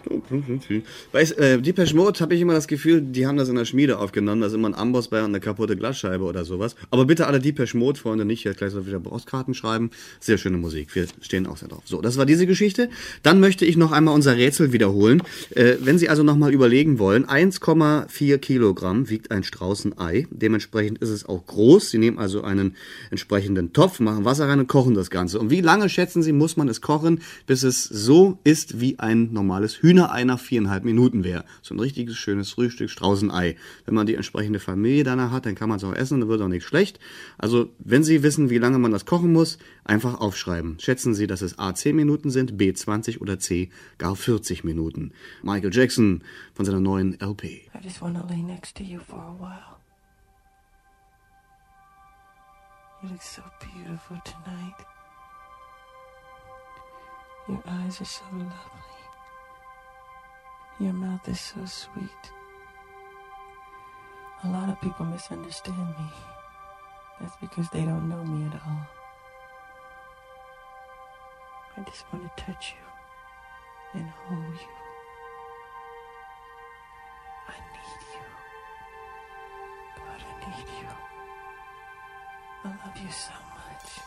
Bei Depeche Mode habe ich immer das Gefühl, die haben das in der Schmiede aufgenommen. Da ist immer ein Amboss bei und eine kaputte Glasscheibe oder sowas. Aber bitte alle Depeche Mode-Freunde nicht jetzt gleich so wieder Postkarten schreiben. Sehr schöne Musik. Wir stehen auch sehr drauf. So, das war diese Geschichte. Dann möchte ich noch einmal unser Rätsel wiederholen. Wenn Sie also nochmal überlegen wollen, 1,4 Kilogramm wiegt ein Straußenei. Dementsprechend ist es auch groß. Sie nehmen also einen entsprechenden Topf, machen Wasser rein und kochen das Ganze. Und wie lange, schätzen Sie, muss man es kochen, bis es so ist, wie ein normales Hühnerei nach 4,5 Minuten wäre? So ein richtiges, schönes Frühstück, Straußenei. Wenn man die entsprechende Familie danach hat, dann kann man es auch essen und dann wird auch nicht schlecht. Also, wenn Sie wissen, wie lange man das kochen muss, einfach aufschreiben. Schätzen Sie, dass es A 10 Minuten sind, B 20 oder C gar 40 Minuten. Michael Jackson von seiner neuen LP. I just wanna lay next to you for a while. You look so beautiful tonight. Your eyes are so lovely. Your mouth is so sweet. A lot of people misunderstand me. That's because they don't know me at all. I just want to touch you and hold you. I need you. God, I need you. I love you so much.